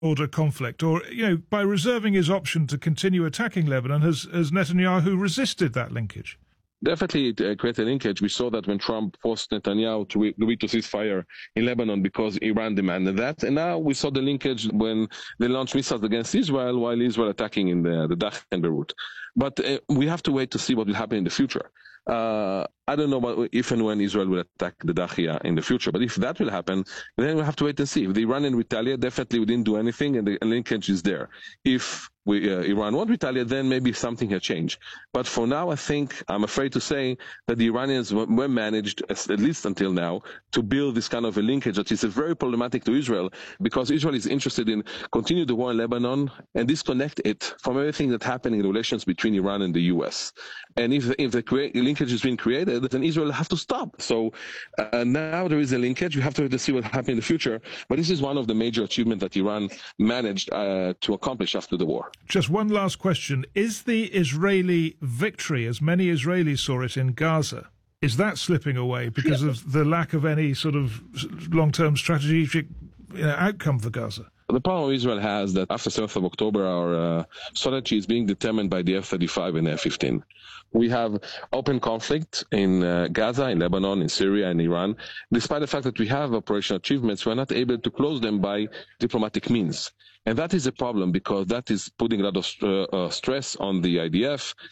order conflict, or by reserving his option to continue attacking Lebanon, has Netanyahu resisted that linkage? Definitely, it created a linkage. We saw that when Trump forced Netanyahu to agree to ceasefire in Lebanon because Iran demanded that. And now we saw the linkage when they launched missiles against Israel while Israel attacking in the Dach and Beirut. But we have to wait to see what will happen in the future. I don't know about if and when Israel will attack the Dahia in the future, but if that will happen, then we'll have to wait and see. If the Iranian retaliate, definitely we didn't do anything, and the linkage is there. If Iran won't retaliate, then maybe something has changed. But for now, I'm afraid to say that the Iranians were managed, at least until now, to build this kind of a linkage that is very problematic to Israel, because Israel is interested in continue the war in Lebanon and disconnect it from everything that happened in the relations between Iran and the U.S. And if the linkage is being created, then Israel will have to stop. So now there is a linkage. We have to see what happens in the future. But this is one of the major achievements that Iran managed to accomplish after the war. Just one last question. Is the Israeli victory, as many Israelis saw it in Gaza, is that slipping away because of the lack of any sort of long-term strategic outcome for Gaza? The problem Israel has that after 7th of October, our strategy is being determined by the F-35 and F-15. We have open conflict in Gaza, in Lebanon, in Syria, and Iran. Despite the fact that we have operational achievements, we are not able to close them by diplomatic means. And that is a problem because that is putting a lot of stress on the IDF